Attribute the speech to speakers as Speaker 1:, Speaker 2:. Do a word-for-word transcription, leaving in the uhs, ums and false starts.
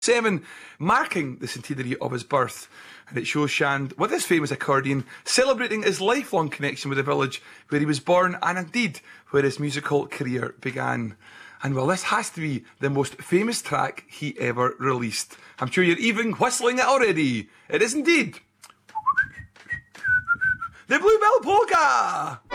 Speaker 1: Seven, marking the centenary of his birth. And it shows Shand with his famous accordion celebrating his lifelong connection with the village where he was born and indeed where his musical career began. And well, this has to be the most famous track he ever released. I'm sure you're even whistling it already. It is indeed the Bluebell Polka!